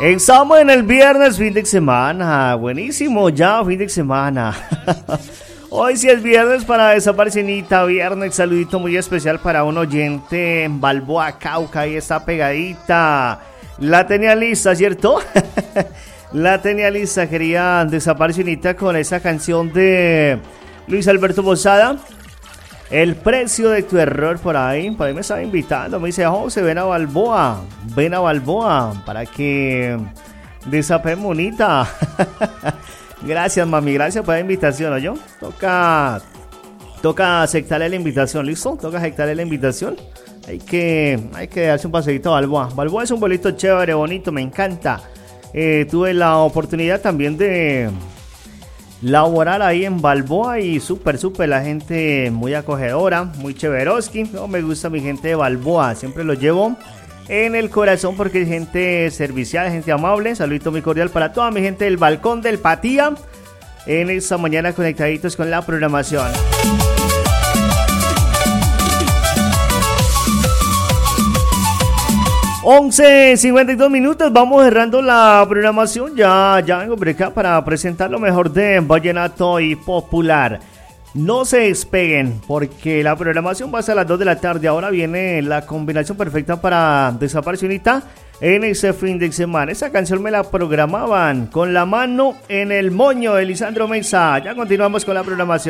Estamos en el viernes, fin de semana. Buenísimo, ya fin de semana. Hoy sí es viernes para Desaparecenita. Viernes, saludito muy especial para un oyente en Balboa, Cauca. Ahí está pegadita. La tenía lista, ¿cierto? La tenía lista, quería Desaparecenita con esa canción de Luis Alberto Posada. El precio de tu error por ahí me estaba invitando, me dice, José, ven a Balboa, para que desapen bonita. Gracias, mami, gracias por la invitación, ¿oyó? Toca aceptarle la invitación, ¿listo? Toca aceptarle la invitación. Hay que darse un paseíto a Balboa. Balboa es un pueblito chévere, bonito, me encanta. Tuve la oportunidad también de laborar ahí en Balboa y súper la gente muy acogedora, muy chéveroski. No, me gusta mi gente de Balboa, siempre lo llevo en el corazón porque es gente servicial, gente amable. Saludito muy cordial para toda mi gente del Balcón del Patía en esta mañana conectaditos con la programación. 11:52 minutos, vamos cerrando la programación. Ya vengo por acá para presentar lo mejor de vallenato y popular. No se despeguen porque la programación va a ser a las 2 de la tarde. Ahora viene la combinación perfecta para Desaparecenita en ese fin de semana. Esa canción me la programaban con la mano en el moño de Lisandro Mesa. Ya continuamos con la programación.